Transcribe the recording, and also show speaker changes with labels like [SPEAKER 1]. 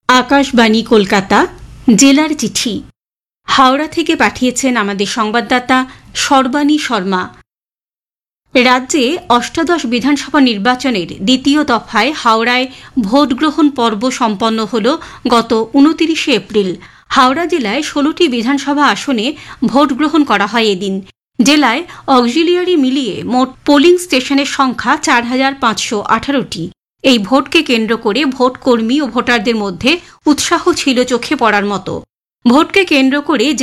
[SPEAKER 1] আকাশবাণী কলকাতা জেলার চিঠি হাওড়া থেকে পাঠিয়েছেন আমাদের সংবাদদাতা সর্বাণী শর্মা। রাজ্যে অষ্টাদশ বিধানসভা নির্বাচনের দ্বিতীয় দফায় হাওড়ায় ভোট গ্রহণ পর্ব সম্পন্ন হল গত 29 এপ্রিল। হাওড়া জেলায় 16টি বিধানসভা আসনে ভোট গ্রহণ করা হয় এদিন। জেলায় অক্সিলিয়ারি মিলিয়ে মোট পোলিং স্টেশনের সংখ্যা 4518টি। এই ভোটকে কেন্দ্র করে ভোটকর্মী ও ভোটারদের মধ্যে উৎসাহ ছিল চোখে পড়ার মতো। ভোটকে কেন্দ্র করে